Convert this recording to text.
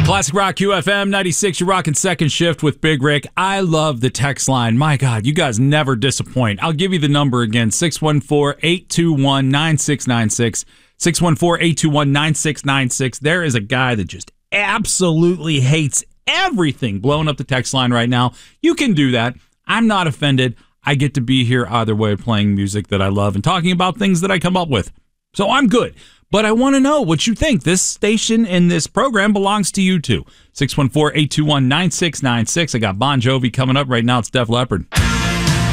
Classic Rock QFM 96, you're rocking second shift with Big Rick. I love the text line. My God, you guys never disappoint. I'll give you the number again, 614-821-9696. 614-821-9696. There is a guy that just absolutely hates everything blowing up the text line right now. You can do that. I'm not offended. I get to be here either way, playing music that I love and talking about things that I come up with. So I'm good. But I want to know what you think. This station and this program belongs to you too. 614-821-9696. I got Bon Jovi coming up right now. It's Def Leppard.